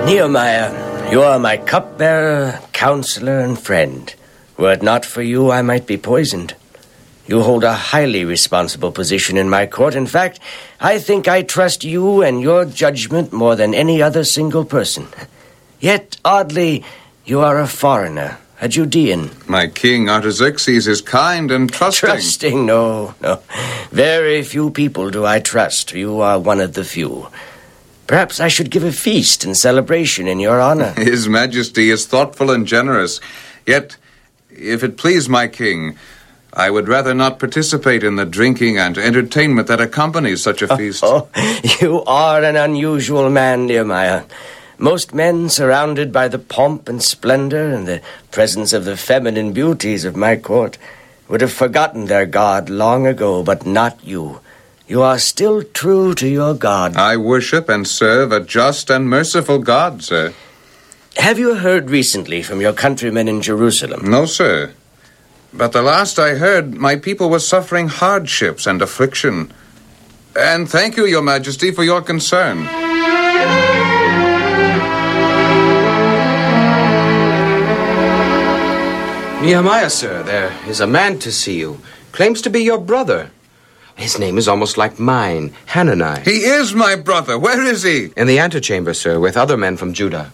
Nehemiah, you are my cupbearer, counselor, and friend. Were it not for you, I might be poisoned. You hold a highly responsible position in my court. In fact, I think I trust you and your judgment more than any other single person. Yet, oddly, you are a foreigner, a Judean. My king, Artaxerxes, is kind and trusting. Trusting? No. Very few people do I trust. You are one of the few. Perhaps I should give a feast and celebration in your honor. His Majesty is thoughtful and generous. Yet, if it please my king, I would rather not participate in the drinking and entertainment that accompanies such a feast. You are an unusual man, Nehemiah. Most men surrounded by the pomp and splendor and the presence of the feminine beauties of my court would have forgotten their God long ago, but not you. You are still true to your God. I worship and serve a just and merciful God, sir. Have you heard recently from your countrymen in Jerusalem? No, sir. But the last I heard, my people were suffering hardships and affliction. And thank you, Your Majesty, for your concern. Nehemiah, sir, there is a man to see you. Claims to be your brother. His name is almost like mine, Hanani. He is my brother. Where is he? In the antechamber, sir, with other men from Judah.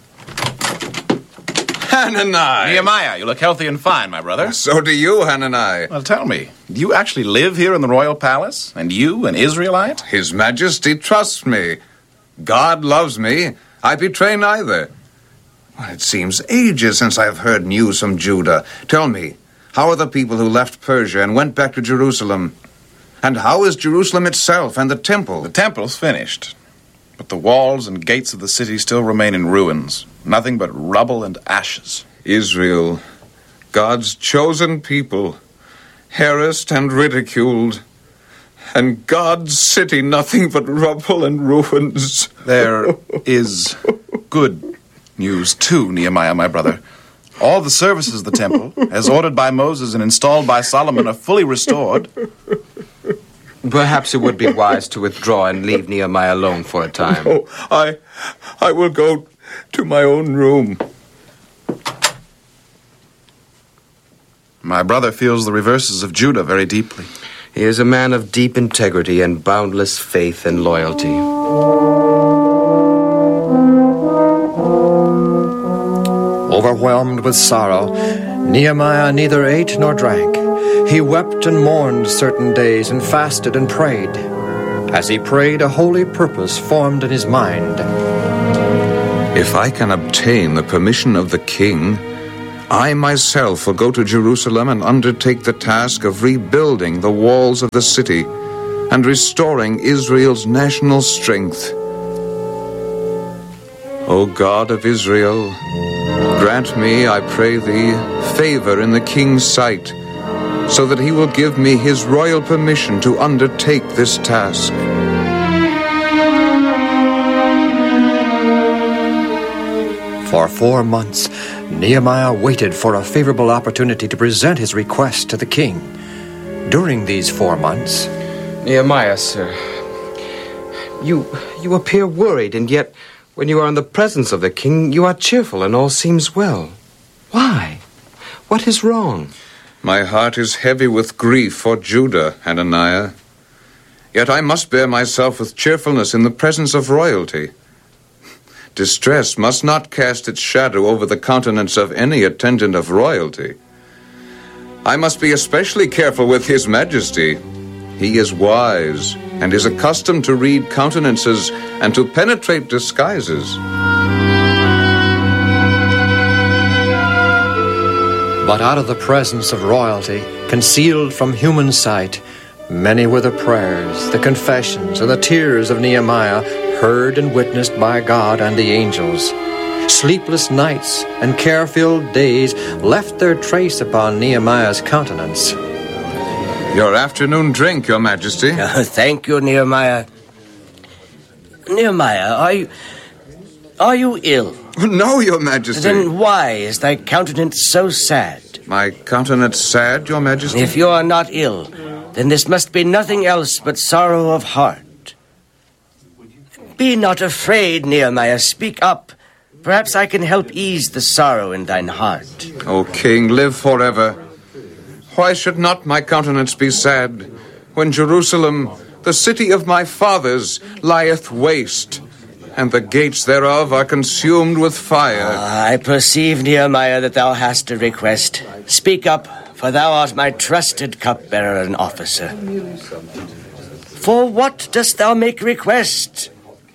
Hanani! Nehemiah, you look healthy and fine, my brother. So do you, Hanani. Well, tell me, do you actually live here in the royal palace? And you, an Israelite? His Majesty trusts me. God loves me. I betray neither. Well, it seems ages since I've heard news from Judah. Tell me, how are the people who left Persia and went back to Jerusalem? And how is Jerusalem itself and the temple? The temple's finished, but the walls and gates of the city still remain in ruins. Nothing but rubble and ashes. Israel, God's chosen people, harassed and ridiculed, and God's city nothing but rubble and ruins. There is good news, too, Nehemiah, my brother. All the services of the temple, as ordered by Moses and installed by Solomon, are fully restored. Perhaps it would be wise to withdraw and leave Nehemiah alone for a time. Oh, I will go to my own room. My brother feels the reverses of Judah very deeply. He is a man of deep integrity and boundless faith and loyalty. Overwhelmed with sorrow, Nehemiah neither ate nor drank. He wept and mourned certain days and fasted and prayed. As he prayed, a holy purpose formed in his mind. If I can obtain the permission of the king, I myself will go to Jerusalem and undertake the task of rebuilding the walls of the city and restoring Israel's national strength. O God of Israel, grant me, I pray thee, favor in the king's sight, so that he will give me his royal permission to undertake this task. For 4 months, Nehemiah waited for a favorable opportunity to present his request to the king. During these 4 months... Nehemiah, sir, you appear worried, and yet, when you are in the presence of the king, you are cheerful and all seems well. Why? What is wrong? My heart is heavy with grief for Judah, Hananiah. Yet I must bear myself with cheerfulness in the presence of royalty. Distress must not cast its shadow over the countenance of any attendant of royalty. I must be especially careful with His Majesty. He is wise and is accustomed to read countenances and to penetrate disguises. But out of the presence of royalty, concealed from human sight, many were the prayers, the confessions, and the tears of Nehemiah, heard and witnessed by God and the angels. Sleepless nights and care-filled days left their trace upon Nehemiah's countenance. Your afternoon drink, Your Majesty. Thank you, Nehemiah. Nehemiah, are you ill? No, Your Majesty. Then why is thy countenance so sad? My countenance sad, Your Majesty? If you are not ill, then this must be nothing else but sorrow of heart. Be not afraid, Nehemiah. Speak up. Perhaps I can help ease the sorrow in thine heart. O king, live forever. Why should not my countenance be sad when Jerusalem, the city of my fathers, lieth waste, and the gates thereof are consumed with fire? I perceive, Nehemiah, that thou hast a request. Speak up, for thou art my trusted cupbearer and officer. For what dost thou make request?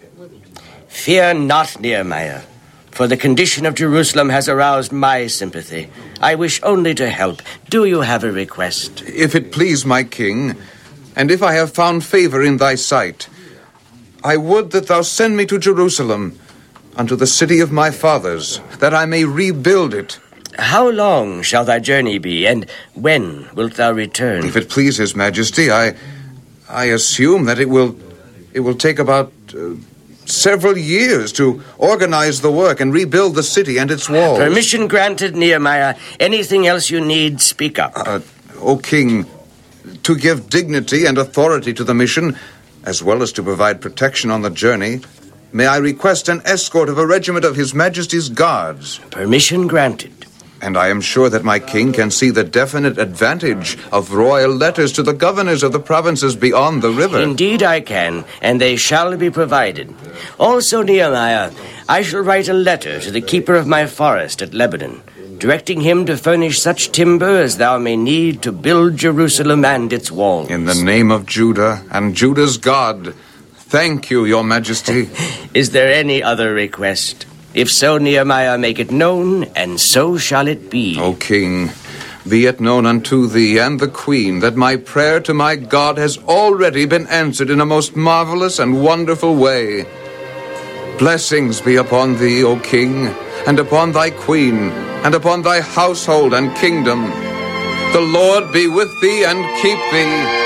Fear not, Nehemiah, for the condition of Jerusalem has aroused my sympathy. I wish only to help. Do you have a request? If it please my king, and if I have found favor in thy sight, I would that thou send me to Jerusalem, unto the city of my fathers, that I may rebuild it. How long shall thy journey be, and when wilt thou return? If it please his majesty, I assume that it will take about several years to organize the work and rebuild the city and its walls. Permission granted, Nehemiah. Anything else you need, speak up. O king, to give dignity and authority to the mission, as well as to provide protection on the journey, may I request an escort of a regiment of His Majesty's Guards? Permission granted. And I am sure that my king can see the definite advantage of royal letters to the governors of the provinces beyond the river. Indeed I can, and they shall be provided. Also, Nehemiah, I shall write a letter to the keeper of my forest at Lebanon, directing him to furnish such timber as thou may need to build Jerusalem and its walls. In the name of Judah and Judah's God, thank you, your majesty. Is there any other request? If so, Nehemiah, make it known, and so shall it be. O king, be it known unto thee and the queen that my prayer to my God has already been answered in a most marvelous and wonderful way. Blessings be upon thee, O king, and upon thy queen, and upon thy household and kingdom. The Lord be with thee and keep thee.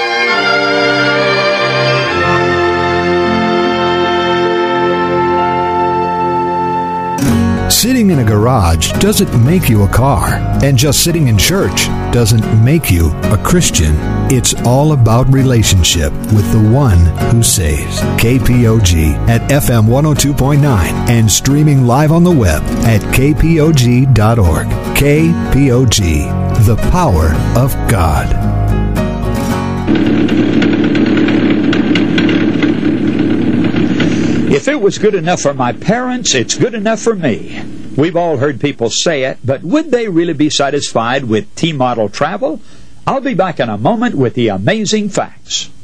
Sitting in a garage doesn't make you a car, and just sitting in church doesn't make you a Christian. It's all about relationship with the one who saves. KPOG at FM 102.9 and streaming live on the web at kpog.org. KPOG, the power of God. If it was good enough for my parents, it's good enough for me. We've all heard people say it, but would they really be satisfied with T-model travel? I'll be back in a moment with the amazing facts.